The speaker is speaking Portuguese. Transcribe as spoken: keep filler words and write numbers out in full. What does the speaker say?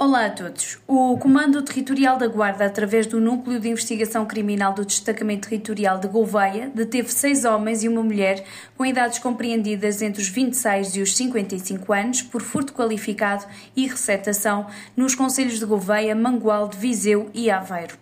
Olá a todos. O Comando Territorial da Guarda, através do Núcleo de Investigação Criminal do Destacamento Territorial de Gouveia, deteve seis homens e uma mulher com idades compreendidas entre os vinte e seis e os cinquenta e cinco anos por furto qualificado e receptação nos concelhos de Gouveia, Mangualde, Viseu e Aveiro.